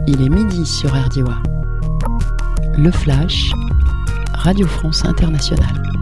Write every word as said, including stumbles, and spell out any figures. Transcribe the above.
Il est midi sur R D I W A. Le Flash, Radio France Internationale.